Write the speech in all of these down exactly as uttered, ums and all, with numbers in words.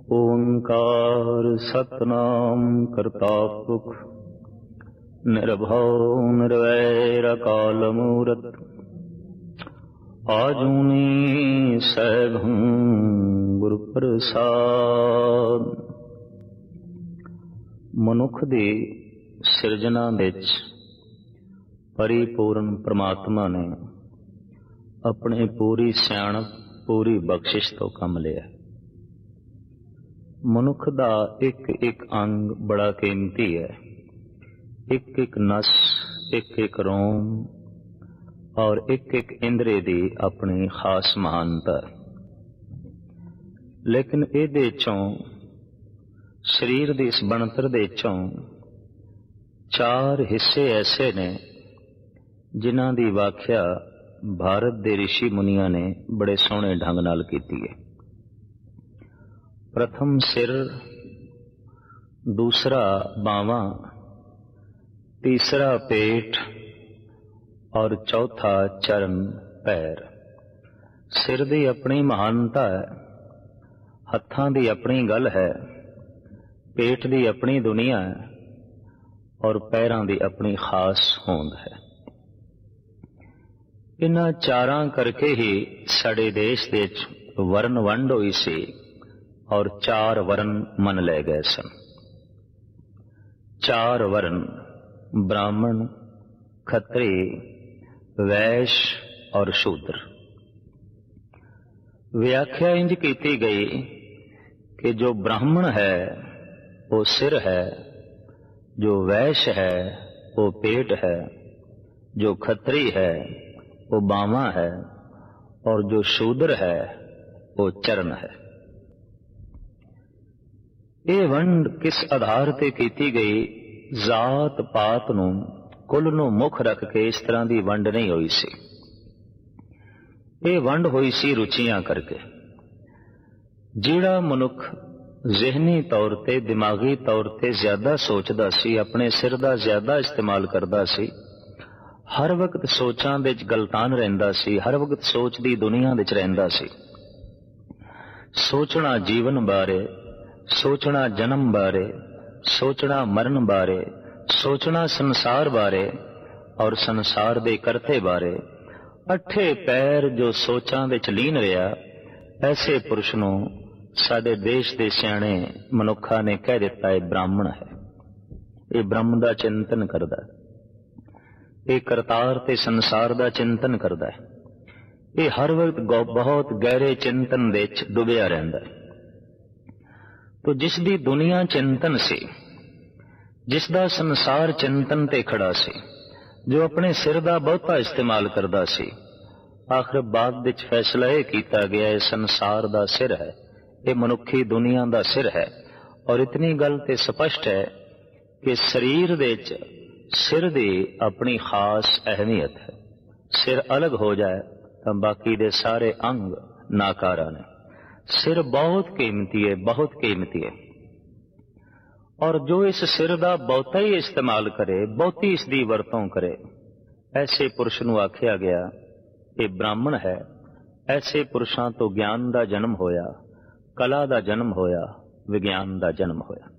ओंकार सतनाम करता पुरख निर्भव निर्वैर अकाल मूरत आजूनी सैभं गुर प्रसाद। मनुख दी सिरजना विच परिपूर्ण परमात्मा ने अपनी पूरी सियाणप पूरी बख्शिश तो कम लिया। मनुख दा एक एक अंग बड़ा कीमती है, एक एक नस, एक एक रोम और एक एक इंद्रिय दी अपनी खास महानता। लेकिन इहदे चों शरीर दी इस बनतर दे चों चार हिस्से ऐसे ने जिन्हां दी व्याख्या भारत दे ऋषि मुनियां ने बड़े सोहणे ढंग नाल कीती है। प्रथम सिर, दूसरा बांवां, तीसरा पेट और चौथा चरण पैर। सिर दी अपनी महानता है, हत्थां दी अपनी गल है, पेट दी अपनी दुनिया है और पैरां दी अपनी खास होंद है। इन्हां चारां करके ही साडे देश दे वर्ण वंड होई सी और चार वर्ण मन ले गए सन। चार वर्ण ब्राह्मण, खत्री, वैश्य और शूद्र। व्याख्या इंज की गई कि जो ब्राह्मण है वो सिर है, जो वैश्य है वो पेट है, जो खत्री है वो बांवा है और जो शूद्र है वो चरण है। ये वंड किस आधार ते कीती गई? जात पात नू कुल नू मुख रख के इस तरह की वंड नहीं हुई सी। ये वंड हुई सी रुचियां करके। जिहड़ा मनुख जहनी तौर ते दिमागी तौर ते ज्यादा सोचदा सी, अपने सिर दा ज्यादा इस्तेमाल करदा सी, हर वक्त सोचां दे विच गलतान रहिंदा सी, हर वक्त सोच दी दुनिया विच रहिंदा सी। सोचना जीवन बारे, सोचना जन्म बारे, सोचना मरण बारे, सोचना संसार बारे और संसार दे करते बारे। अठे पैर जो सोचां विच लीन रहा, ऐसे पुरुष नूं साडे देश दे सियाणे मनुखा ने कह दिता है ब्राह्मण है। ये ब्रह्म दा चिंतन करदा है, ये करतार ते संसार दा चिंतन करदा है, ये हर वक्त बहुत गहरे चिंतन दे विच डुबिया रहिंदा है। तो जिसदी दुनिया चिंतन सी, जिसदा संसार चिंतन ते खड़ा सी, जो अपने सिर दा बहुता इस्तेमाल करदा सी, आखिर बाद विच फैसला यह कीता गया है संसार दा सिर है, ये मनुखी दुनिया दा सिर है। और इतनी गल ते स्पष्ट है कि शरीर दे विच सिर दी अपनी खास अहमियत है। सिर अलग हो जाए तो बाकी दे सारे अंग नाकारा ने। सिर बहुत कीमती है, बहुत कीमती है। और जो इस सिर दा बहुता ही इस्तेमाल करे, बहुती इसकी वरतों करे, ऐसे पुरुष नूं आख्या गया ये ब्राह्मण है। ऐसे पुरुषां तो ज्ञान दा जन्म होया, कला दा जन्म होया, विज्ञान दा जन्म होया।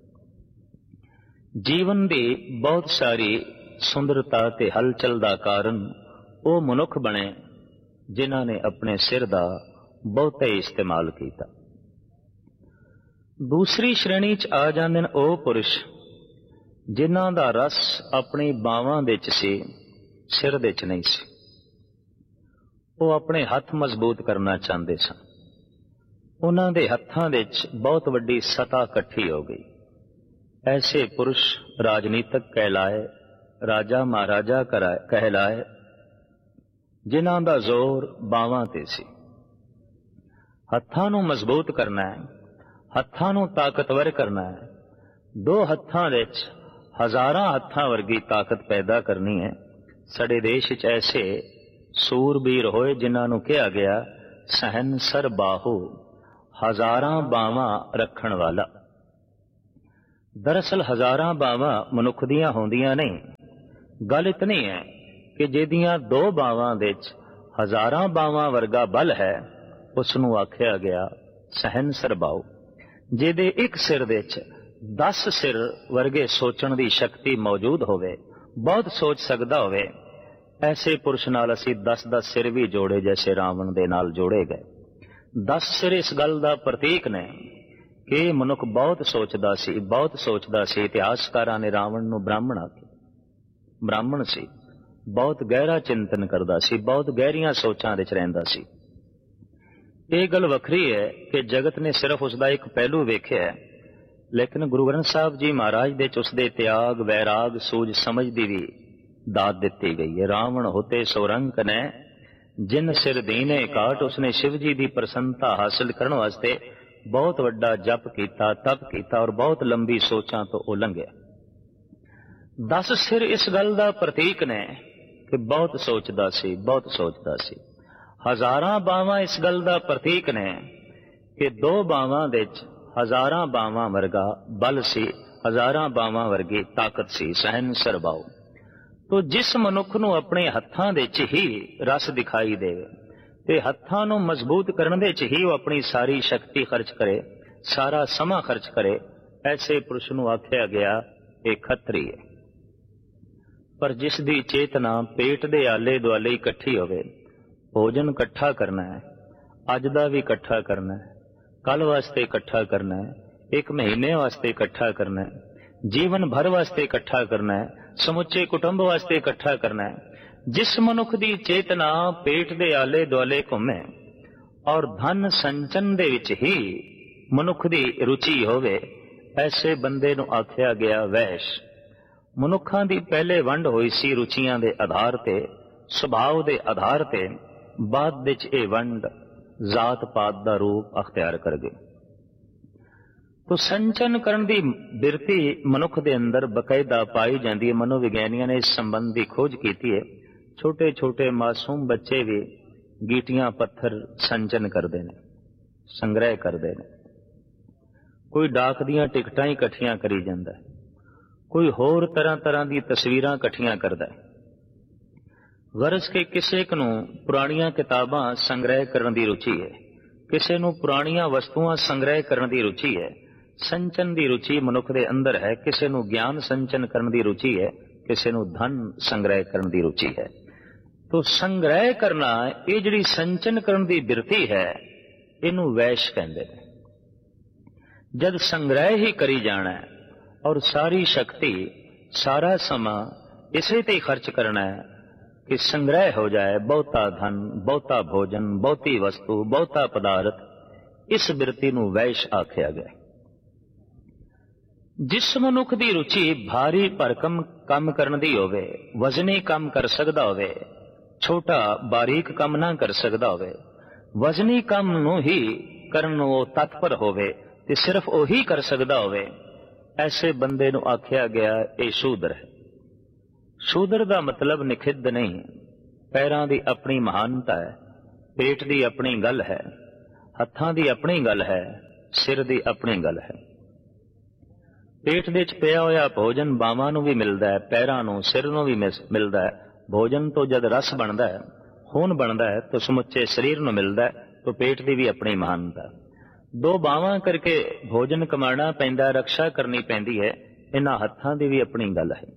जीवन दी बहुत सारी सुंदरता ते हलचल दा कारण वो मनुख बने जिन्हां ने अपने सिर दा बहुता ही इस्तेमाल किया। दूसरी श्रेणी च आ जांदे ने ओ पुरुष जिन्हां दा रस अपनी बावां विच सी, सिर दे च नहीं सी। वो अपने हथ मजबूत करना चाहते सन। उन्हां दे हत्थां विच बहुत वड्डी सता इकट्ठी हो गई। ऐसे पुरुष राजनीतिक कहलाए, राजा महाराजा कहलाए, जिन्हां दा जोर बावां ते सी। हत्थां नूं मजबूत करना है, हत्थां नूं ताकतवर करना है, दो हत्थां विच हजारां हत्थां वर्गी ताकत पैदा करनी है। साडे देश विच ऐसे सूरबीर होए जिन्हां नूं कहा गया सहनसर बाहु, हजारां बावां रखण वाला। दरअसल हजारां बावां मनुख दियां होंदियां नहीं। गल इतनी है कि जिहदियां दो बावां विच हजारां बावां वर्गा बल है, उसनूं आख्या गया सहनसर बाहु। ਜਿਹਦੇ ਇੱਕ ਸਿਰ ਵਿੱਚ ਦਸ ਸਿਰ ਵਰਗੇ ਸੋਚਣ ਦੀ ਸ਼ਕਤੀ ਮੌਜੂਦ ਹੋਵੇ, ਬਹੁਤ ਸੋਚ ਸਕਦਾ ਹੋਵੇ, ਐਸੇ ਪੁਰਸ਼ ਨਾਲ ਅਸੀਂ ਦਸ ਦਸ ਸਿਰ ਵੀ ਜੋੜੇ ਜੈਸੇ ਰਾਵਣ ਦੇ ਨਾਲ ਜੋੜੇ ਗਏ। ਦਸ ਸਿਰ ਇਸ ਗੱਲ ਦਾ ਪ੍ਰਤੀਕ ਨੇ ਕਿ ਇਹ ਮਨੁੱਖ ਬਹੁਤ ਸੋਚਦਾ ਸੀ, ਬਹੁਤ ਸੋਚਦਾ ਸੀ। ਇਤਿਹਾਸਕਾਰਾਂ ਨੇ ਰਾਵਣ ਨੂੰ ਬ੍ਰਾਹਮਣ ਆਖਿਆ। ਬ੍ਰਾਹਮਣ ਸੀ, ਬਹੁਤ ਗਹਿਰਾ ਚਿੰਤਨ ਕਰਦਾ ਸੀ, ਬਹੁਤ ਗਹਿਰੀਆਂ ਸੋਚਾਂ ਵਿੱਚ ਰਹਿੰਦਾ ਸੀ। ਇਹ ਗੱਲ ਵੱਖਰੀ ਹੈ ਕਿ ਜਗਤ ਨੇ ਸਿਰਫ ਉਸ ਦਾ ਇੱਕ ਪਹਿਲੂ ਵੇਖਿਆ ਹੈ, ਲੇਕਿਨ ਗੁਰੂ ਗ੍ਰੰਥ ਸਾਹਿਬ ਜੀ ਮਹਾਰਾਜ ਦੇ ਚ ਉਸਦੇ ਤਿਆਗ, ਵੈਰਾਗ, ਸੂਝ ਸਮਝ ਦੀ ਵੀ ਦਾਤ ਦਿੱਤੀ ਗਈ ਹੈ। ਰਾਵਣ ਹੋਤੇ ਸੋਰੰਕ ਨੇ ਜਿਨ ਸਿਰ ਦੀਨੇ ਕਾਟ, ਉਸਨੇ शिव जी ਦੀ ਪ੍ਰਸੰਨਤਾ ਹਾਸਲ ਕਰਨ ਵਾਸਤੇ ਬਹੁਤ ਵੱਡਾ ਜਪ ਕੀਤਾ, ਤਪ ਕੀਤਾ ਔਰ ਬਹੁਤ ਲੰਬੀ ਸੋਚਾਂ ਤੋਂ ਉਹ ਲੰਘਿਆ। ਦਸ ਸਿਰ ਇਸ ਗੱਲ ਦਾ ਪ੍ਰਤੀਕ ਨੇ ਕਿ ਬਹੁਤ ਸੋਚਦਾ ਸੀ, ਬਹੁਤ ਸੋਚਦਾ ਸੀ। ਹਜ਼ਾਰਾਂ ਬਾਵਾਂ ਇਸ ਗੱਲ ਦਾ ਪ੍ਰਤੀਕ ਨੇ ਕਿ ਦੋ ਬਾਵਾਂ ਵਿੱਚ ਹਜ਼ਾਰਾਂ ਬਾਵਾਂ ਵਰਗਾ ਬਲ ਸੀ, ਹਜ਼ਾਰਾਂ ਬਾਵਾਂ ਵਰਗੀ ਤਾਕਤ ਸੀ, ਸਹਿਨ ਸਰਬਾਉ। ਤੋ ਜਿਸ ਮਨੁੱਖ ਨੂੰ ਆਪਣੇ ਹੱਥਾਂ ਦੇ ਚ ਹੀ ਰਸ ਦਿਖਾਈ ਦੇਵੇ ਤੇ ਹੱਥਾਂ ਨੂੰ ਮਜ਼ਬੂਤ ਕਰਨ ਦੇ ਚ ਹੀ ਉਹ ਆਪਣੀ ਸਾਰੀ ਸ਼ਕਤੀ ਖਰਚ ਕਰੇ, ਸਾਰਾ ਸਮਾਂ ਖਰਚ ਕਰੇ, ਐਸੇ ਪੁਰਸ਼ ਨੂੰ ਆਖਿਆ ਗਿਆ ਇਹ ਖੱਤਰੀ ਹੈ। ਪਰ ਜਿਸ ਦੀ ਚੇਤਨਾ ਪੇਟ ਦੇ ਆਲੇ ਦੁਆਲੇ ਇਕੱਠੀ ਹੋਵੇ, ਭੋਜਨ ਇਕੱਠਾ ਕਰਨਾ ਹੈ, ਅੱਜ ਦਾ ਵੀ ਇਕੱਠਾ ਕਰਨਾ ਹੈ, ਕੱਲ ਵਾਸਤੇ ਇਕੱਠਾ ਕਰਨਾ ਹੈ, ਇੱਕ ਮਹੀਨੇ ਵਾਸਤੇ ਇਕੱਠਾ ਕਰਨਾ ਹੈ, ਜੀਵਨ ਭਰ ਵਾਸਤੇ ਇਕੱਠਾ ਕਰਨਾ ਹੈ, ਸਮੁੱਚੇ ਕੁਟੁੰਬ ਵਾਸਤੇ ਇਕੱਠਾ ਕਰਨਾ ਹੈ। ਜਿਸ ਮਨੁੱਖ ਦੀ ਚੇਤਨਾ ਪੇਟ ਦੇ ਆਲੇ ਦੁਆਲੇ ਘੁੰਮੇ ਔਰ ਧਨ ਸੰਚਨ ਦੇ ਵਿੱਚ ਹੀ ਮਨੁੱਖ ਦੀ ਰੁਚੀ ਹੋਵੇ, ਐਸੇ ਬੰਦੇ ਨੂੰ ਆਖਿਆ ਗਿਆ ਵੈਸ਼। ਮਨੁੱਖਾਂ ਦੀ ਪਹਿਲੇ ਵੰਡ ਹੋਈ ਸੀ ਰੁਚੀਆਂ ਦੇ ਆਧਾਰ ਤੇ, ਸੁਭਾਅ ਦੇ ਆਧਾਰ ਤੇ। ਬਾਅਦ ਵਿੱਚ ਇਹ ਵੰਡ ਜ਼ਾਤ ਪਾਤ ਦਾ ਰੂਪ ਅਖਤਿਆਰ ਕਰ ਗਈ। ਤੋ ਸੰਚਨ ਕਰਨ ਦੀ ਬਿਰਤੀ ਮਨੁੱਖ ਦੇ ਅੰਦਰ ਬਕਾਇਦਾ ਪਾਈ ਜਾਂਦੀ ਹੈ। ਮਨੋਵਿਗਿਆਨੀਆਂ ਨੇ ਇਸ ਸੰਬੰਧ ਦੀ ਖੋਜ ਕੀਤੀ ਹੈ। ਛੋਟੇ ਛੋਟੇ ਮਾਸੂਮ ਬੱਚੇ ਵੀ ਗੀਟੀਆਂ ਪੱਥਰ ਸੰਚਨ ਕਰਦੇ ਨੇ, ਸੰਗ੍ਰਹਿ ਕਰਦੇ ਨੇ। ਕੋਈ ਡਾਕ ਦੀਆਂ ਟਿਕਟਾਂ ਹੀ ਇਕੱਠੀਆਂ ਕਰੀ ਜਾਂਦਾ ਹੈ, ਕੋਈ ਹੋਰ ਤਰ੍ਹਾਂ ਤਰ੍ਹਾਂ ਦੀ ਤਸਵੀਰਾਂ ਇਕੱਠੀਆਂ ਕਰਦਾ ਹੈ। ਗਰਜ ਕੇ ਕਿਸੇ ਇੱਕ ਨੂੰ ਪੁਰਾਣੀਆਂ ਕਿਤਾਬਾਂ ਸੰਗ੍ਰਹਿ ਕਰਨ ਦੀ ਰੁਚੀ ਹੈ, ਕਿਸੇ ਨੂੰ ਪੁਰਾਣੀਆਂ ਵਸਤੂਆਂ ਸੰਗ੍ਰਹਿ ਕਰਨ ਦੀ ਰੁਚੀ ਹੈ। ਸੰਚਨ ਦੀ ਰੁਚੀ ਮਨੁੱਖ ਦੇ ਅੰਦਰ ਹੈ। ਕਿਸੇ ਨੂੰ ਗਿਆਨ ਸੰਚਨ ਕਰਨ ਦੀ ਰੁਚੀ ਹੈ, ਕਿਸੇ ਨੂੰ ਧਨ ਸੰਗ੍ਰਹਿ ਕਰਨ ਦੀ ਰੁਚੀ ਹੈ। ਤੋ ਸੰਗ੍ਰਹਿ ਕਰਨਾ, ਇਹ ਜਿਹੜੀ ਸੰਚਨ ਕਰਨ ਦੀ ਬਿਰਤੀ ਹੈ, ਇਹਨੂੰ ਵੈਸ਼ ਕਹਿੰਦੇ ਨੇ। ਜਦ ਸੰਗ੍ਰਹਿ ਹੀ ਕਰੀ ਜਾਣਾ ਹੈ ਔਰ ਸਾਰੀ ਸ਼ਕਤੀ, ਸਾਰਾ ਸਮਾਂ ਇਸੇ ਤੇ ਹੀ ਖਰਚ ਕਰਨਾ ਹੈ ਕਿ ਸੰਗ੍ਰਹਿ ਹੋ ਜਾਏ ਬਹੁਤਾ ਧਨ, ਬਹੁਤਾ ਭੋਜਨ, ਬਹੁਤੀ ਵਸਤੂ, ਬਹੁਤਾ ਪਦਾਰਥ, ਇਸ ਬਿਰਤੀ ਨੂੰ ਵੈਸ਼ ਆਖਿਆ ਗਿਆ। ਜਿਸ ਮਨੁੱਖ ਦੀ ਰੁਚੀ ਭਾਰੀ ਭਰਕਮ ਕੰਮ ਕਰਨ ਦੀ ਹੋਵੇ, ਵਜ਼ਨੀ ਕੰਮ ਕਰ ਸਕਦਾ ਹੋਵੇ, ਛੋਟਾ ਬਾਰੀਕ ਕੰਮ ਨਾ ਕਰ ਸਕਦਾ ਹੋਵੇ, ਵਜ਼ਨੀ ਕੰਮ ਨੂੰ ਹੀ ਕਰਨ ਨੂੰ ਉਹ ਤਤਪਰ ਹੋਵੇ ਤੇ ਸਿਰਫ ਉਹੀ ਕਰ ਸਕਦਾ ਹੋਵੇ, ਐਸੇ ਬੰਦੇ ਨੂੰ ਆਖਿਆ ਗਿਆ ਇਹ ਸ਼ੂਦਰ ਹੈ। ਸ਼ੂਦਰ ਦਾ ਮਤਲਬ ਨਿਖਿੱਧ ਨਹੀਂ, ਪੈਰਾਂ ਦੀ ਆਪਣੀ ਮਹਾਨਤਾ ਹੈ, ਪੇਟ ਦੀ ਆਪਣੀ ਗੱਲ ਹੈ, ਹੱਥਾਂ ਦੀ ਆਪਣੀ ਗੱਲ ਹੈ, ਸਿਰ ਦੀ ਆਪਣੀ ਗੱਲ ਹੈ। ਪੇਟ ਦੇ ਵਿੱਚ ਪਿਆ ਹੋਇਆ ਭੋਜਨ ਬਾਵਾਂ ਨੂੰ ਵੀ ਮਿਲਦਾ ਹੈ, ਪੈਰਾਂ ਨੂੰ, ਸਿਰ ਨੂੰ ਵੀ ਮਿਲਦਾ ਹੈ। ਭੋਜਨ ਤੋਂ ਜਦ ਰਸ ਬਣਦਾ ਹੈ, ਖੂਨ ਬਣਦਾ ਹੈ, ਤਾਂ ਸਮੁੱਚੇ ਸਰੀਰ ਨੂੰ ਮਿਲਦਾ ਹੈ। ਤਾਂ ਪੇਟ ਦੀ ਵੀ ਆਪਣੀ ਮਹਾਨਤਾ। ਦੋ ਬਾਵਾਂ ਕਰਕੇ ਭੋਜਨ ਕਮਾਉਣਾ ਪੈਂਦਾ, ਰਕਸ਼ਾ ਕਰਨੀ ਪੈਂਦੀ ਹੈ। ਇਹਨਾਂ ਹੱਥਾਂ ਦੀ ਵੀ ਆਪਣੀ ਗੱਲ ਹੈ।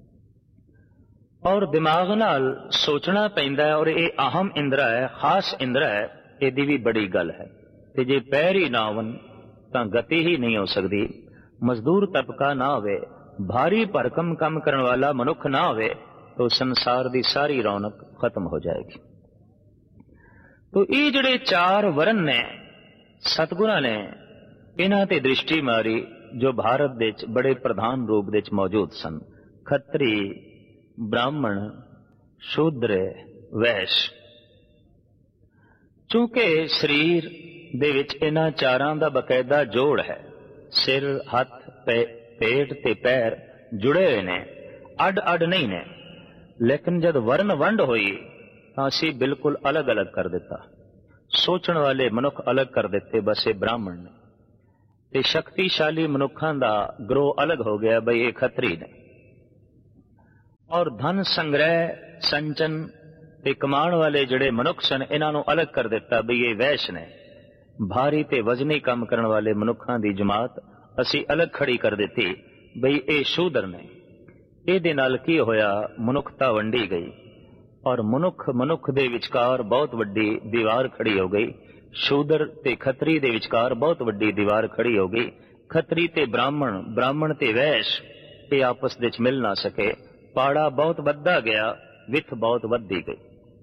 ਔਰ ਦਿਮਾਗ ਨਾਲ ਸੋਚਣਾ ਪੈਂਦਾ ਹੈ, ਔਰ ਇਹ ਅਹਮ ਇੰਦਰਾ ਹੈ, ਖਾਸ ਇੰਦਰਾ ਹੈ, ਇਹਦੀ ਵੀ ਬੜੀ ਗੱਲ ਹੈ। ਤੇ ਜੇ ਪੈਰ ਹੀ ਨਾ ਹੋਣ ਤਾਂ ਗਤੀ ਹੀ ਨਹੀਂ ਹੋ ਸਕਦੀ। ਮਜ਼ਦੂਰ ਤਬਕਾ ਨਾ ਹੋਵੇ, ਭਾਰੀ ਭਰਕਮ ਕੰਮ ਕਰਨ ਵਾਲਾ ਮਨੁੱਖ ਨਾ ਹੋਵੇ, ਤਾਂ ਸੰਸਾਰ ਦੀ ਸਾਰੀ ਰੌਣਕ ਖਤਮ ਹੋ ਜਾਏਗੀ। ਤੋ ਇਹ ਜਿਹੜੇ ਚਾਰ ਵਰਨ ਨੇ, ਸਤਿਗੁਰਾਂ ਨੇ ਇਹਨਾਂ ਤੇ ਦ੍ਰਿਸ਼ਟੀ ਮਾਰੀ ਜੋ ਭਾਰਤ ਦੇ ਵਿੱਚ ਬੜੇ ਪ੍ਰਧਾਨ ਰੂਪ ਦੇ ਵਿੱਚ ਮੌਜੂਦ ਸਨ। ਖੱਤਰੀ, ਬ੍ਰਾਹਮਣ, ਸ਼ੂਦਰ, ਵੈਸ਼। ਚੂੰਕਿ ਸਰੀਰ ਦੇ ਵਿੱਚ ਇਹਨਾਂ ਚਾਰਾਂ ਦਾ ਬਕਾਇਦਾ ਜੋੜ ਹੈ, ਸਿਰ, ਹੱਥ, ਪੇਟ ਤੇ ਪੈਰ ਜੁੜੇ ਹੋਏ ਨੇ, ਅੱਡ ਅੱਡ ਨਹੀਂ ਨੇ। ਲੇਕਿਨ ਜਦ ਵਰਨ ਵੰਡ ਹੋਈ ਤਾਂ ਅਸੀਂ ਬਿਲਕੁਲ ਅਲੱਗ ਅਲੱਗ ਕਰ ਦਿੱਤਾ। ਸੋਚਣ ਵਾਲੇ ਮਨੁੱਖ ਅਲੱਗ ਕਰ ਦਿੱਤੇ, ਬਸ ਇਹ ਬ੍ਰਾਹਮਣ ਨੇ। ਤੇ ਸ਼ਕਤੀਸ਼ਾਲੀ ਮਨੁੱਖਾਂ ਦਾ ਗਰੋਹ ਅਲੱਗ ਹੋ ਗਿਆ, ਬਈ ਇਹ ਖੱਤਰੀ ਨੇ। ਔਰ ਧਨ ਸੰਗ੍ਰਹਿ, ਸੰਚਨ ਤੇ ਕਮਾਉਣ ਵਾਲੇ ਜਿਹੜੇ ਮਨੁੱਖ ਸਨ, ਇਹਨਾਂ ਨੂੰ ਅਲੱਗ ਕਰ ਦਿੱਤਾ, ਬਈ ਇਹ ਵੈਸ਼ ਨੇ। भारी ते वजनी काम करने वाले मनुखों की जमात असी अलग खड़ी कर दी बई ये शूदर ने। ये नाल की होया, मनुखता वंडी गई और मनुख मनुख दे विचकार बहुत वड्डी दीवार खड़ी हो गई। शूदर ते खतरी दे विचकार बहुत वड्डी दीवार खड़ी हो गई। खतरी ते ब्राह्मण, ब्राह्मण ते वैश्य ये आपस विच मिल ना सके। पाड़ा बहुत वधदा गया, विथ बहुत वधदी गई।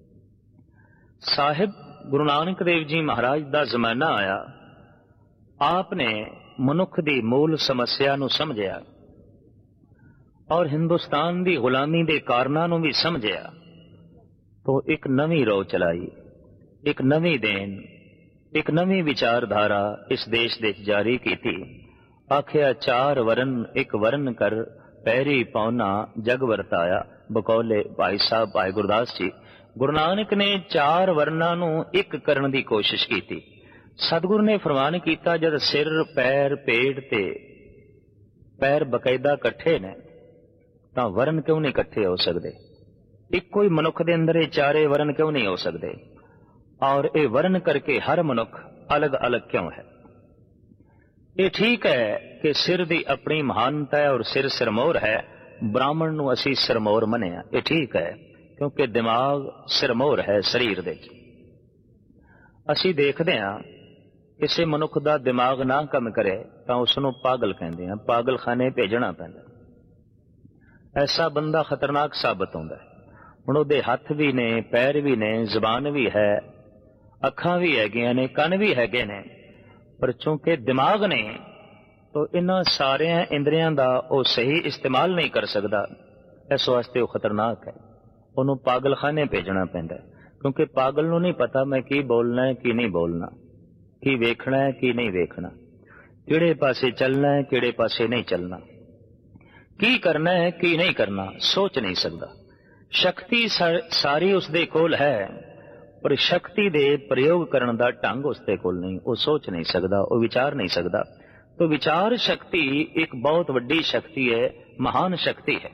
साहिब गुरु नानक देव जी महाराज दा जमाना आया, आपने मनुख दी मूल समस्या नूं समझिया और हिंदुस्तान दी गुलामी दे कारणां नूं भी समझिया, तो एक नवी रो चलाई, एक नवी देन, एक नवी विचारधारा इस देश दे जारी की थी। आखिया चार वरन एक वरन कर पैरी पौना जग वरताया। बकौले भाई साहब भाई गुरदास जी, गुरु नानक ने चार वर्णां नूं एक करन दी कोशिश की थी। सतगुरु ने फरमान किया, जद सिर पैर पेट ते पैर बकायदा कट्ठे ने तां वरण क्यों नहीं कट्ठे हो सकते? इक्को ही मनुख दे अंदर ये चारे वरण क्यों नहीं हो सकते? और ये वरण करके हर मनुख अलग अलग क्यों है? ये ठीक है कि सिर दी अपनी महानता है और सिर सिरमौर है। ब्राह्मण नूं असी सिरमौर मनिया, ये ठीक है, क्योंकि दिमाग सिरमौर है शरीर दे। असी देखते हैं किसी मनुख दा दिमाग ना काम करे तो उसनूं पागल कहते हैं, पागल खाने भेजना पैंदा। ऐसा बंदा खतरनाक साबित होता है। हुण उहदे हथ भी ने, पैर भी ने, जबान भी है, अखां भी हैगियां ने, कन भी हैगे ने, पर चूंकि दिमाग ने तो इन्हां सारे इंद्रियां दा वो सही इस्तेमाल नहीं कर सकता। इस वास्ते वो खतरनाक है, उन्हों पागल खाने भेजना पैंदा, क्योंकि पागल नूं नहीं पता मैं की बोलना है की नहीं बोलना, की वेखना है की नहीं वेखना, किहड़े पासे चलना है किहड़े पासे नहीं चलना, की करना है की नहीं करना, सोच नहीं सकता। शक्ति सारी उसदे कोल है, पर शक्ति दे प्रयोग करने का ढंग उसदे कोल नहीं। वो सोच नहीं सकता, वो विचार नहीं सकता। तो विचार शक्ति एक बहुत वड्डी शक्ति है, महान शक्ति है।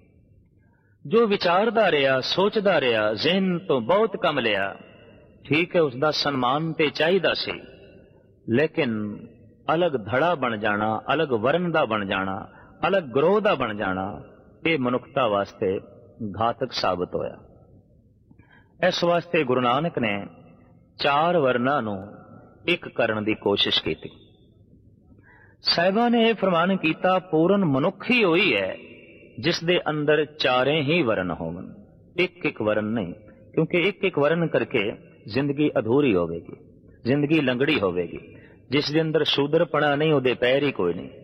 जो विचारदा रहा, सोचदा रहा, ज़हन तो बहुत कम लिया, ठीक है, उसका सम्मान ते चाहिदा सी, लेकिन अलग धड़ा बन जाना, अलग वर्ण दा बन जाना, अलग ग्रोह दा बन जाना, ये मनुखता वास्ते घातक साबित होया। इस वास्ते गुरु नानक ने चार वर्णां नूं एक करन दी कोशिश की। साहिबां ने यह फरमान किया, पूर्ण मनुख ही होई है जिस दे अंदर चारे ही वर्ण होवन, एक एक वर्ण नहीं, क्योंकि एक एक वर्ण करके जिंदगी अधूरी होवेगी, जिंदगी लंगड़ी होवेगी। जिस दे अंदर शूदरपणा नहीं, उहदे पैर ही कोई नहीं,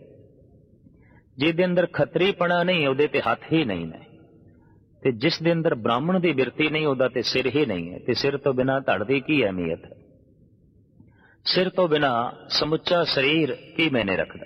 जिस दे अंदर खतरीपणा नहीं, उहदे ते हथ ही नहीं ने, ते जिस दे अंदर ब्राह्मण दी बिरती नहीं, उहदा ते सिर ही नहीं है। ते सिर तो बिना धड़ दी की अहमियत है? सिर तो बिना समुच्चा शरीर की मैंने रखदा।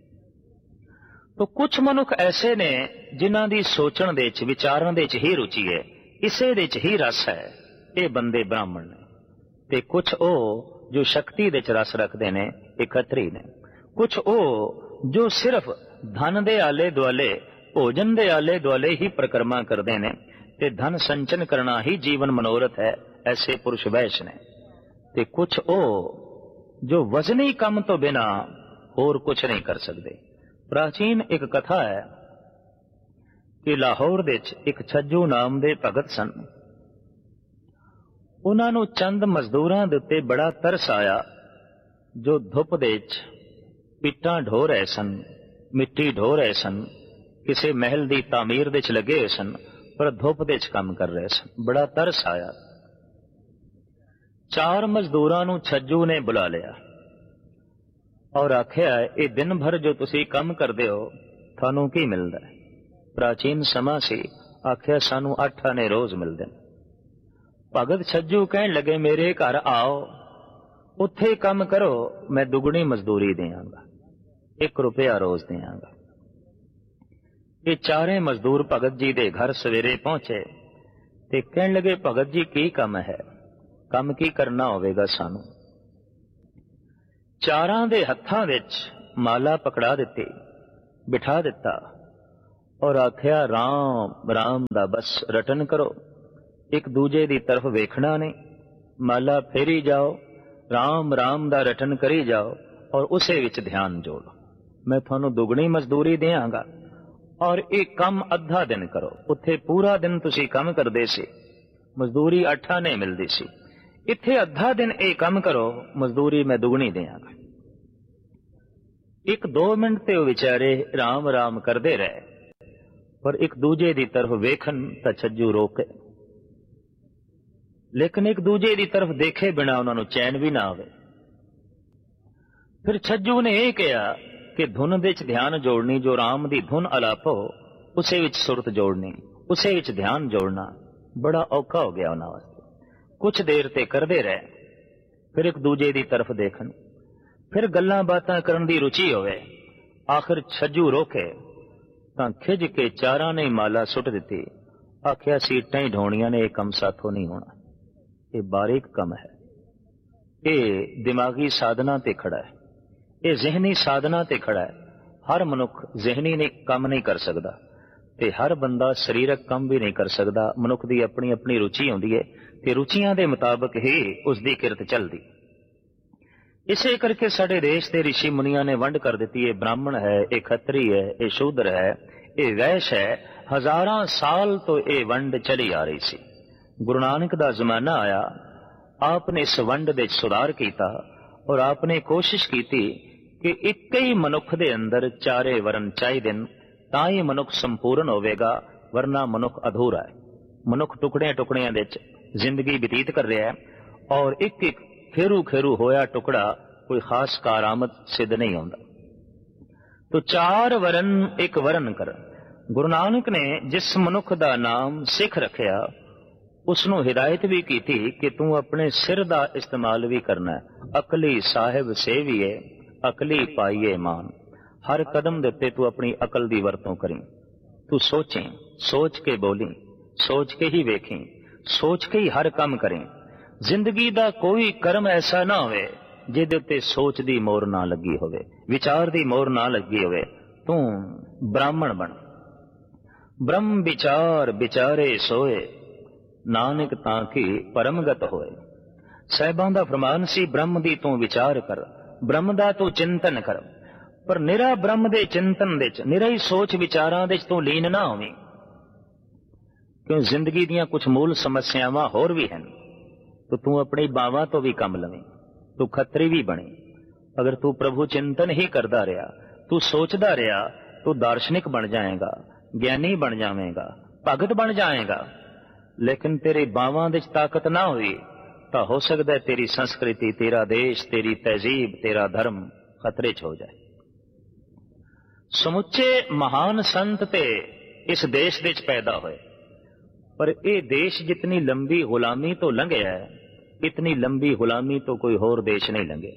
तो कुछ मनुख ऐसे ने जिन्हां दी सोचण दे च, विचारण दे च ही रुचि है, इसे दे च ही रस है, ये बंदे ब्राह्मण ने। ते कुछ ओ जो शक्ति दे च रस रखते ने, ये खतरी ने। कुछ ओ जो सिर्फ धन दे आले दुआले, भोजन दे आले दुआले ही परिक्रमा करते हैं, ते धन संचन करना ही जीवन मनोरथ है, ऐसे पुरुष वैश्य ने। ते कुछ ओ जो वजनी कम तो बिना और कुछ नहीं कर सकते। प्राचीन एक कथा है कि लाहौर दे एक छज्जू नाम दे भगत सन। उन्हां नूं चंद मजदूरां दे उत्ते बड़ा तरस आया, जो धुप दे पिट्टां ढो रहे सन, मिट्टी ढो रहे सन, किसी महल की तामीर दे च लगे हुए सन, पर धुप दे च काम कर रहे सन। बड़ा तरस आया। चार मजदूरां नूं छज्जू ने बुला लिया और आख्या, ये दिन भर जो तुसी काम करदे हो, थानू की मिलदा है? प्राचीन समा सी, आख्या सानू अठ आने रोज मिलदे। भगत छज्जू कहन लगे, मेरे घर आओ, उत्थे काम करो, मैं दुगनी मजदूरी देंगा, एक रुपया रोज देंगा। ये चारे मजदूर भगत जी दे घर सवेरे पहुंचे ते कहन लगे, भगत जी की काम है? काम की करना होवेगा सानू? चारां दे हत्थां विच माला पकड़ा दिती, बिठा दिता और आख्या, राम राम दा बस रटन करो, एक दूजे दी तरफ वेखना नहीं, माला फेरी जाओ, राम राम दा रटन करी जाओ और उसे विच ध्यान जोड़ो। मैं थानू दुगनी मजदूरी देंगा और एक कम अद्धा दिन करो। उत्थे पूरा दिन तुसी काम करदे सी, मजदूरी अठा नहीं मिलती सी। इत्थे अद्धा दिन ये काम करो, मजदूरी मैं दुगनी देंगा। एक दो मिनट ते वो विचारे राम राम करते रहे, पर एक दूजे की तरफ वेखन तो छज्जू रोके, लेकिन एक दूजे की तरफ देखे बिना उन्होंने चैन भी ना आवे। फिर छज्जू ने यह कहा कि धुन दे च ध्यान जोड़नी, जो राम की धुन अलापो उसे विच सुरत जोड़नी, उसे विच ध्यान जोड़ना बड़ा औखा हो गया उन्होंने वास्ते। कुछ देर ते करते रहे, फिर एक दूजे की तरफ देखन, फिर गल्लां बातां करन दी रुचि होवे। आखिर छज्जू रोके तां खिज के चारां ने माला सुट दिती। आख्या सीटां ही ढोणियां ने, यह कम साथों नहीं होना, ये बारीक कम है, ये दिमागी साधना ते खड़ा है, ये जहनी साधना ते खड़ा है। हर मनुख जहनी ने काम नहीं कर सकता ते हर बंदा शरीरक काम भी नहीं कर सकता। मनुख की अपनी अपनी रुचि होंदी है ते रुचियां दे मुताबिक ही उसकी किरत चलती। इसे करके साडे देश के ऋषि मुनिया ने वंड कर दी है, ब्राह्मण है, ये खत्री है, ये शूद्र है, ये वैश्य है। हजारां साल तो ये वंड चली आ रही सी। गुरु नानक दा जमाना आया, आपने इस वंड दे सुधार किया और आपने कोशिश की कि एक ही मनुख दे अंदर चारे वरण चाहिए, तां ही मनुख संपूर्ण होवेगा, वरना मनुख अधूरा है। मनुख टुकड़ियां टुकड़ियां दे जिंदगी बतीत कर रहा है और एक एक खेरू खेरू होया टुकड़ा कोई खास कारामद सिद्ध नहीं होता। तो चार वरण एक वरण कर। गुरु नानक ने जिस मनुख दा नाम सिख रखिया, उसनों हिदायत भी की थी कि तू अपने सिर दा इस्तेमाल भी करना है। अकली साहिब सेविए, अकली पाइए मान। हर कदम दे उत्ते तू अपनी अकल दी वरतों करी। तू सोचें, सोच के बोली, सोच के ही वेखें, सोच के ही हर काम करें। जिंदगी दा कोई कर्म ऐसा ना होवे जिहदे उत्ते सोच दी मोहर ना लगी होवे, विचार दी मोहर ना लगी होवे। तू ब्राह्मण बन। ब्रह्म विचार विचारे सोए, नानक ताकी परमगत होए। साहिबां दा फरमान सी, ब्रह्म दी तू विचार कर, ब्रह्म दा तू चिंतन कर। पर निरा ब्रह्म दे चिंतन दे च, निरा ही सोच विचारां दे च तू लीन ना होवी, क्यों जिंदगी दियां कुछ मूल समस्यावां होर भी हैं। तो तू अपनी बावां तो भी कम लवें, तू खत्री भी बने। अगर तू प्रभु चिंतन ही करता रहा, तू सोचता रहा, तू दार्शनिक बन जाएगा, ज्ञानी बन जाएगा, भगत बन जाएगा। लेकिन तेरी बावां दे ताकत ना हुई तो हो सकता है तेरी संस्कृति, तेरा देश, तेरी तहजीब, तेरा धर्म खतरे च हो जाए। समुचे महान संत ते इस देश दे च पैदा होए, पर यह देश जितनी लंबी गुलामी तो लंघिया है, इतनी लंबी गुलामी तो कोई होर देश नहीं लंघे।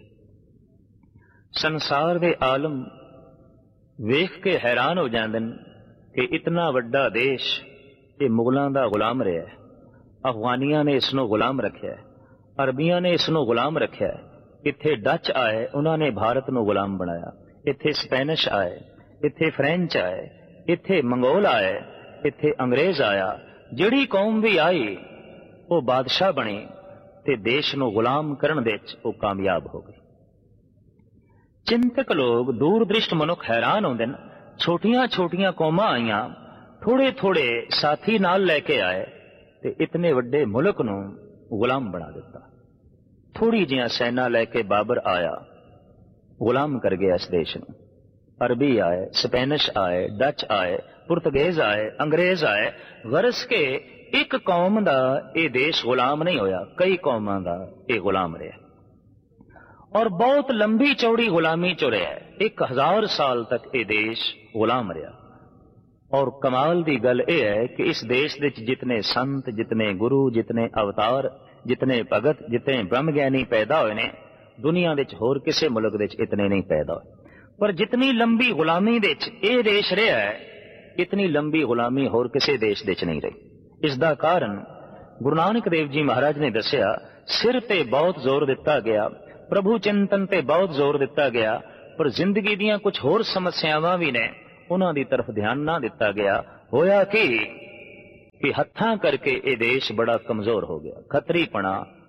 संसार दे आलम वेख के हैरान हो जाते हैं कि इतना वड्डा देश ये मुगलों का गुलाम रहा है। अफगानिया ने इसनों गुलाम रखा है, अरबिया ने इसनों गुलाम रखा है। इत्थे डच आए, उन्होंने भारत नूं गुलाम बनाया। इत्थे स्पेनिश आए, इत्थे फ्रेंच आए, इत्थे मंगोल आए, इत्थे अंग्रेज आया। जिहड़ी कौम भी आई वो बादशाह बनी ते देश नूं गुलाम करन दे विच वो कामयाब हो गई। चिंतक लोग, दूरदृष्ट मनुख हैरान होंदे न। छोटियां छोटियां कौमां आईयां, थोड़े थोड़े साथी नाल लैके आए ते इतने वड्डे मुल्क नूं गुलाम बना दिता। थोड़ी जिहां सैना लैके बाबर आया, गुलाम कर गया इस देश नूं। अरबी आए, स्पेनिश आए, डच आए, पुर्तगेज आए, अंग्रेज आए। गरज के एक कौम दा ये देश गुलाम नहीं होया, कई कौमां दा ये गुलाम रहा और बहुत लंबी चौड़ी गुलामी चो रहा है। एक हजार साल तक ये देश गुलाम रहा। और कमाल दी गल यह है कि इस देश दे जितने संत, जितने गुरु, जितने अवतार, जितने भगत, जितने ब्रह्मज्ञानी पैदा हुए ने, दुनिया दे होर किसी मुल्क दे इतने नहीं पैदा हुए। पर जितनी लंबी गुलामी दे ये देश रहा है, इतनी लंबी गुलामी होर किसी देश दे नहीं रही। इसका कारण गुरु नानक देव जी महाराज ने दसिया, सिर ते बहुत जोर दिता गया, प्रभु चिंतन ते बहुत जोर दिता गया, पर जिंदगी दियां कुछ होर समस्यावां भी ने, उन्हां दी तरफ ध्यान ना दिता गया। होया कि कि हत्थां करके ये देश बड़ा कमजोर हो गया। खतरीपना,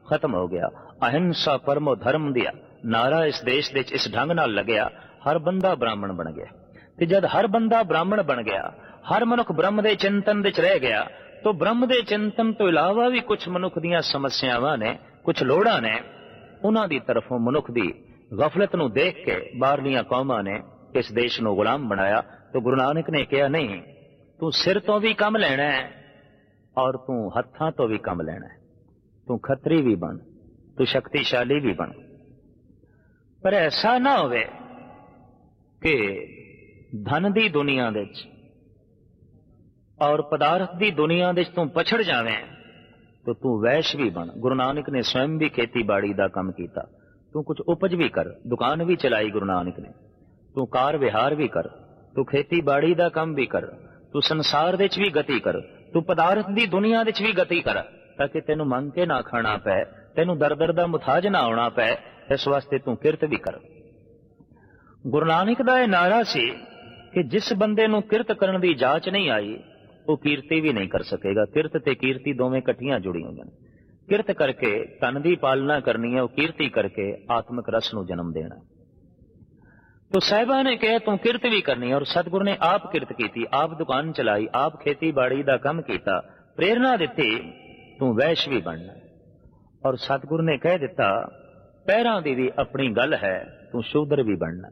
खत्म हो गया। अहिंसा परमो धर्म दिया नारा इस देश दे इस ढंग नाल लगया, हर बंदा ब्राह्मण बन गया। ते जद हर बंदा ब्राह्मण बन गया, हर मनुख ब्रह्म दे चिंतन विच रह गया, तो ब्रह्म दे चिंतन तो इलावा भी कुछ मनुख दियां समस्यावां ने, कुछ लोड़ां ने, उन्हां दी तरफों मनुख दी गफलत नूं देख के बाहरलियां कौमां ने इस देश नूं गुलाम बनाया। तो गुरु नानक ने कहा, नहीं, तू सिर तो भी कम लेना है और तू हत्थां तो भी कम लेना है। तू खत्री भी बन, तू शक्तिशाली भी बन, पर ऐसा ना होवे कि धन दी दुनिया दे और पदार्थ दी दुनिया दे तू पछड़ जावे तो तू वैश्य भी बन। गुरु नानक ने स्वयं भी खेतीबाड़ी का काम किया। तू कुछ उपज भी कर, दुकान भी चलाई गुरु नानक ने। तू कार विहार भी कर, तू खेतीबाड़ी का काम भी कर, तू संसार दे भी गति कर, तू पदार्थ दी दुनिया दे भी गति कर, ताकि तेनू मंग के ना खाना पै, तेनू दर दर दा मुथाज ना होना पै। इस वास्ते तू किरत भी कर। गुरु नानक दा यह नारा सी कि जिस बंदे नू किरत करन दी जांच नहीं आई, वो कीर्ति भी नहीं कर सकेगा। किरत ते कीर्ति दोवें इकट्ठियां जुड़ी हुई हैं। किरत करके तन दी पालना करनी है, वो कीर्ति करके आत्मिक रस नू जन्म देना। तो साहिबा ने कहा तू किरत भी करनी है, और सतगुरु ने आप किरत की, आप दुकान चलाई, आप खेतीबाड़ी का काम किया, प्रेरणा दी तू वैश्य भी बनना। और सतगुरु ने कह दिता पैरां दी भी अपनी गल है, तू शूद्र भी बनना।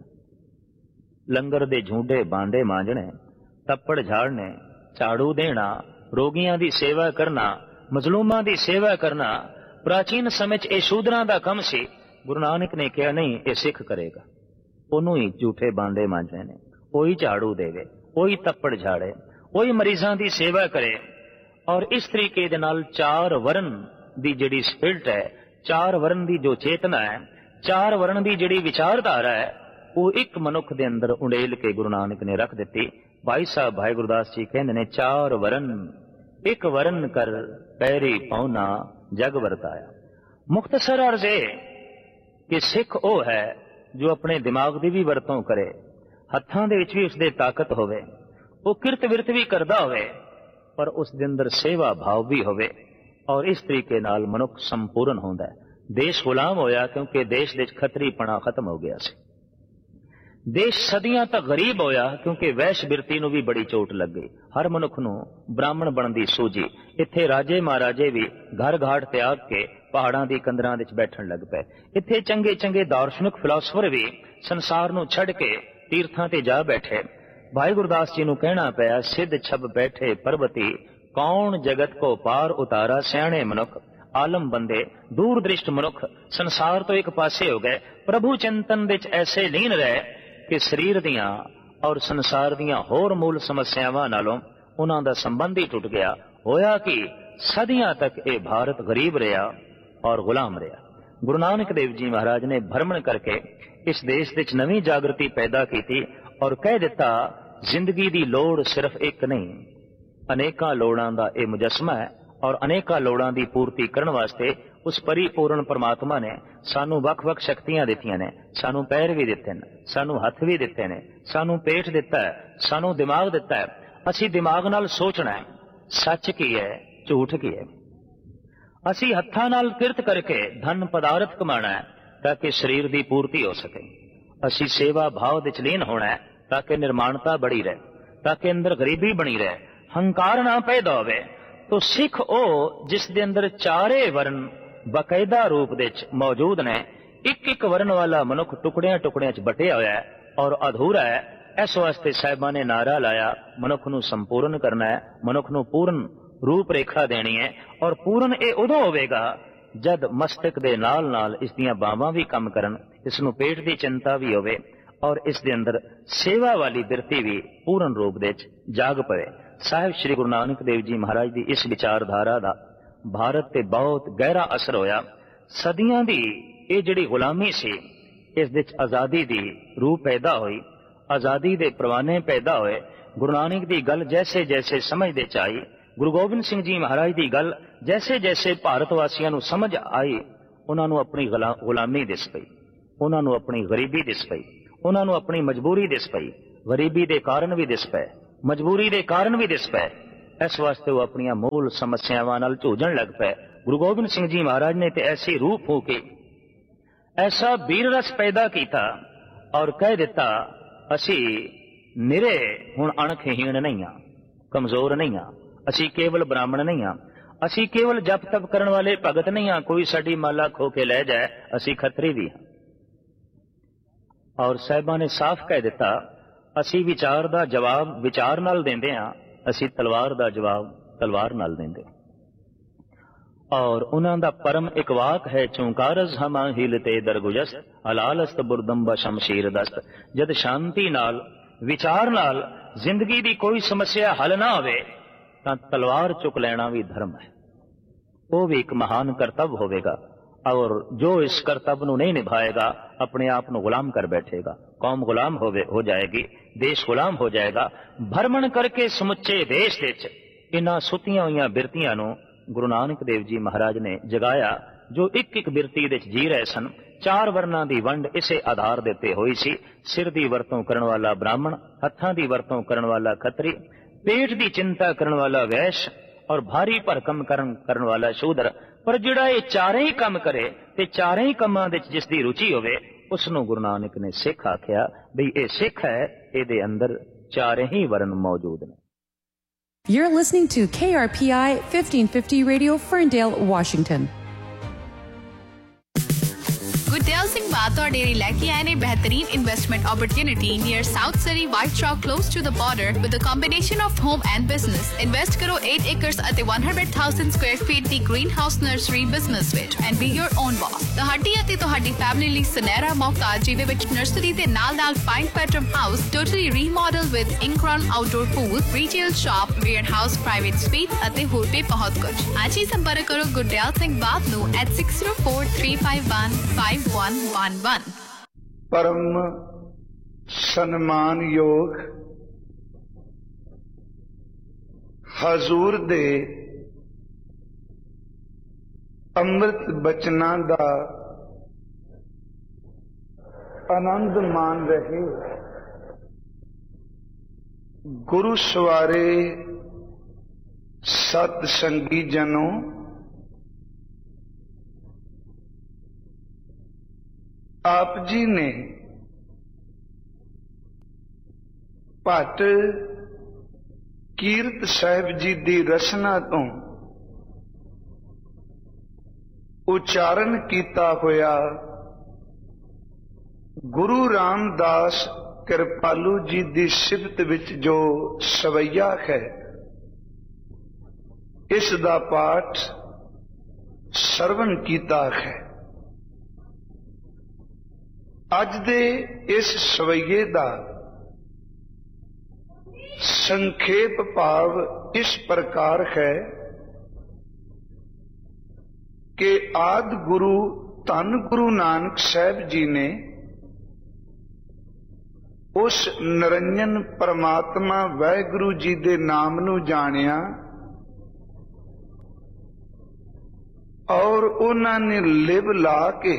लंगर दे झूडे बांडे मांजने, तप्पड़ झाड़ने, झाड़ू देना, रोगियां दी सेवा करना, मजलूमां दी सेवा करना, प्राचीन समय च शूद्रां दा काम सी। गुरु नानक ने कहा नहीं, ये सिख करेगा। ओनू ही झूठे बांडे मांजने ने, वही झाड़ू देवे, वही तप्पड़ झाड़े, वही मरीजां दी सेवा करे। और इस तरीके दे नाल चार वर्ण दी जिहड़ी स्पिरिट है, चार वर्ण दी जो चेतना है, चार वर्ण दी जिहड़ी विचारधारा है, वो एक मनुख दे अंदर उंडेल के गुरु नानक ने रख दिती। भाई साहब भाई गुरदास जी कहंदे ने चार वर्ण एक वर्ण कर पैरी पौना जग वरताया। मुख्तसर अर्ज है कि सिख वो है जो अपने दिमाग की भी वरतों करे, हत्थां दे विच भी उसदे ताकत होवे, वो किरत विरत भी करदा होवे, पर उस दे अंदर सेवा भाव भी होवे। और इस तरीके नाल मनुख संपूर्ण होंदा है। देश गुलाम होया क्योंकि देश दे खतरीपना खत्म हो गया सी। देश सदियां तक गरीब होया क्योंकि वैश्य बिरती नूं भी बड़ी चोट लग गई। हर मनुख नूं ब्राह्मण बनन दी सूझी। इत्थे राजे महाराजे भी घर घाट त्याग के पहाड़ां दी कंदरां विच बैठण लग पए। इत्थे चंगे चंगे दार्शनिक फिलासफर भी संसार नूं छड़ के तीर्थां ते जा बैठे। भाई गुरदास जी नूं कहना पिया, सिद्ध छब बैठे पर्वती, कौन जगत को पार उतारा, सियाणे मनुख आलम बंदे, दूर दृष्ट मनुख संसार तो एक पासे हो गए, प्रभु चिंतन विच ऐसे लीन रहे कि शरीर दियां और संसार दियां होर मूल समस्यावां नालों उन्हां दा संबंध ही टुट गया। होया कि सदियां तक ये भारत गरीब रहा और गुलाम रहा। गुरु नानक देव जी महाराज ने भ्रमण करके इस देश विच नवीं जागृति पैदा की और कह दिता, जिंदगी दी लोड़ सिर्फ एक नहीं, अनेकां लोड़ां दा ये मुजस्मा है। और अनेकां लोड़ां दी पूर्ति करन वास्ते उस परिपूर्ण परमात्मा ने सानू वख वख शक्तियां दित्तियां ने। सानू पैर भी दिते ने, सानू हथ भी दिते ने, सानू पेट दिता है, सानू दिमाग दिता है। असी दिमाग नाल सोचना है सच की है झूठ की है। असी हत्थां नाल किरत करके धन पदार्थ कमाना है ताकि शरीर की पूर्ति हो सके। असी सेवा भाव विच लीन होना है ताकि निर्माणता बड़ी रहे, ताकि अंदर गरीबी बनी रहे, हंकार ना पैदा होवे। तो सिख ओ जिस दे अंदर चारे वर्ण बकायदा रूप दे मौजूद ने। एक एक वर्ण वाला मनुख टुकड़ियां टुकड़ियां च बटिया होया है और अधूरा है। इस वास्ते साहिबा ने नारा लाया, मनुख नूं संपूर्ण करना है, मनुख नूं पूर्ण रूप रेखा देनी है। और पूर्ण ये उदों होवेगा जद मस्तक दे नाल नाल इस दियां बावां भी काम करन, इस नूं पेट दी चिंता भी होवे और इस दे अंदर सेवा वाली बिरती भी पूर्ण रूप दे जाग पवे। साहिब श्री गुरु नानक देव जी महाराज की इस विचारधारा का भारत ते बहुत गहरा असर होया। सदियां दी ये जिहड़ी गुलामी सी, इस विच आजादी दी रूह पैदा हुई, आजादी दे परवाने पैदा हुए। गुरु नानक दी गल जैसे जैसे समझ दे च आई, गुरु गोबिंद सिंह जी महाराज की गल जैसे जैसे भारत वासियों नूं समझ आई, उन्हां नूं अपनी गुलामी दिस पई, उन्हां नूं अपनी गरीबी दिस पई, उन्हां नूं अपनी मजबूरी दिस पई। गरीबी दे कारण भी दिस पए, मजबूरी दे कारण भी दिस पए। इस वास्ते वो अपनी मूल समस्यावां नाल झूझण लग पए। गुरु गोबिंद सिंह जी महाराज ने तो ऐसे रूप हो के ऐसा वीर रस पैदा किया और कह दिता असी निरे हुण अणखहीन नहीं हाँ, कमजोर नहीं हाँ, असी केवल ब्राह्मण नहीं हाँ, असी केवल जप तप करने वाले भगत नहीं हाँ, कोई साडी माला खो के लै जाए, असी खतरी भी हाँ। और साहिबा ने साफ कह दिता असी विचार दा जवाब विचार नाल देंदे हाँ, असी तलवार दा जवाब तलवार नाल देंदे। और उन्हां दा परम एक वाक है चौंकारज हमा हिलते दरगुजस्त हलालस्त बुरदम्बा शमशीर दस्त। जद शांति नाल विचार नाल जिंदगी दी कोई समस्या हल ना होवे तां तलवार चुक लेना भी धर्म है, वो भी एक महान कर्तव्य होवेगा। और जो इस कर्तव्य नूं नहीं निभाएगा अपने आप नूं गुलाम कर बैठेगा, कौम गुलाम होवे हो जाएगी, देश गुलाम हो जाएगा। भ्रमण करके समुचे देश विच इन्हां सुतियां होईयां बिरतियां नूं गुरु नानक देव जी महाराज ने जगाया, जो एक एक बिरती दे जी रहे सन। चार वर्णां दी वंड इसे आधार देते होई सी। सिर दी वरतों करन वाला ब्राह्मण, हत्थां दी वरतों करन वाला खत्री, पेट दी चिंता करन वाला वैश्य और भारी भरकम करन करन वाला शूद्र। पर जिहड़ा ये चारे ही काम करे ते चारे ही कामां दे जिस दी रुचि होवे उसनूं गुरु नानक ने सिख आख्या भी ये सिख है, इहदे अंदर चारे ही वर्ण मौजूद ने। You're listening to K R P I fifteen fifty Radio, Ferndale, Washington. Gurdayal Singh बात और डेयरी लेके आए ने बेहतरीन इन्वेस्टमेंट अपॉर्चुनिटी नियर साउथ सरी white Chowk close to the border with a combination of home and business. Invest करो eight acres ਅਤੇ one hundred thousand square feet ਦੀ green house nursery business ਵਿੱਚ and B your own boss. ਤੁਹਾਡੀ ਅਤੇ ਤੁਹਾਡੀ family ਲਈ ਸੁਨਹਿਰਾ ਮੌਕਾ ਜਿਹਦੇ ਵਿੱਚ ਨਰਸਰੀ ਦੇ ਨਾਲ ਨਾਲ fine ਪੈਟਰਮ house totally ਰੀਮੋਡਲ with ਇਨਕਰਨ outdoor pool, retail shop, wear house, private sweet ਅਤੇ ਹੋਰ ਵੀ ਬਹੁਤ ਕੁਝ। ਅੱਜ ਹੀ ਸੰਪਰਕ ਕਰੋ ਗੁਰਦਿਆਲ ਸਿੰਘ ਬਾਤ ਨੂੰ at six zero four three five one five one one one। परम सन्मान योग हजूर दे अमृत बचना दा आनंद मान रहे गुरु सवारे सत संगी जनों, आप जी ने भट्ट कीरत साहिब जी दी रचना तो उच्चारण किया होया गुरु रामदास कृपालू जी दी सिफत विच जो सवैया है, इस दा पाठ सरवण किया है। अज दे इस सवैये दा संखेप भाव इस प्रकार है कि आदि गुरु धन गुरु नानक साहब जी ने उस निरंजन परमात्मा वाहिगुरु जी दे नाम नू जानिया और उन्होंने लिव ला के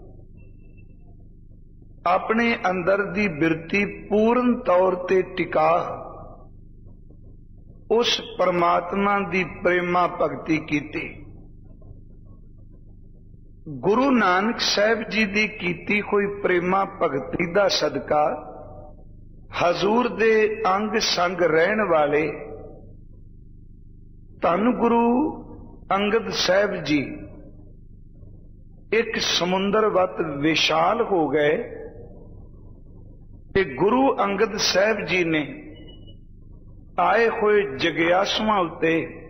अपने अंदर दी बिरती पूर्ण तौर ते टिका उस परमात्मा दी प्रेमा भगती कीती। गुरु नानक साहब जी दी कीती हुई प्रेमा भगती दा सदका हजूर दे अंग संग रहन वाले धन गुरु अंगद साहब जी एक समुंदर वत विशाल हो गए ते गुरु अंगद साहब जी ने आए हुए जगियासुआं उत्ते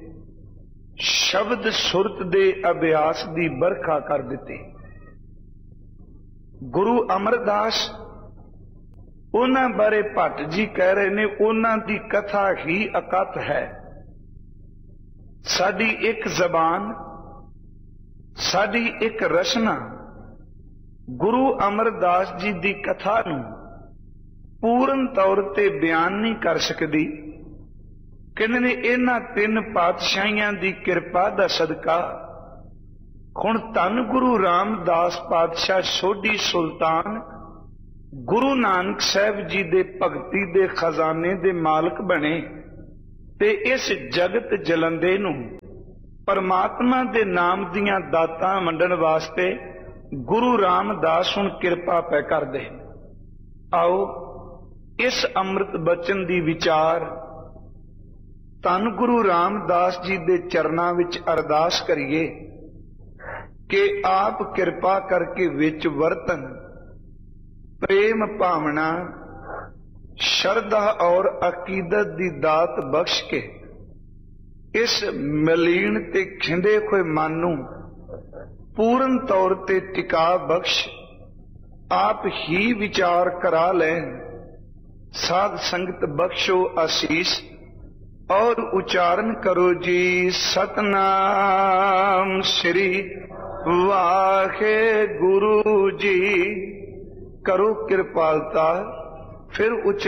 शब्द सुरत दे अभ्यास दी बरखा कर दिती। गुरु अमरदास उन्हां बारे भट्ट जी कह रहे ने उन्हां दी कथा ही अकथ है। साडी एक जबान, साडी एक रचना गुरु अमरदास जी दी कथा नूं पूर्ण तौर ते बयान नहीं कर सकदी। कहने ने इन्हां तीन पातशाहियां दी किरपा दा सदका हुण धन गुरु रामदास पातशाह सोढी सुल्तान गुरु नानक साहब जी दे भगती दे खजाने दे मालक बने ते इस जगत जलंदे नूं परमात्मा दे नाम दियां दातां वंडण वास्ते गुरु रामदास हुण किरपा पै करदे। आओ इस अमृत बचन दी विचार धन गुरु रामदास जी दे चरनां विच अरदास करिए कि आप किरपा करके विच वरतन, प्रेम भावना शरधा और अकीदत दी दात बख्श के इस मलीन ते खिंडे हुए मन नूं पूर्ण तौर ते टिका बख्श आप ही विचार करा लें। साध संगत बख्शो आशीष और उच्चारण करो जी सतनाम श्री वाहे गुरु जी। करो कृपालता, फिर उच्च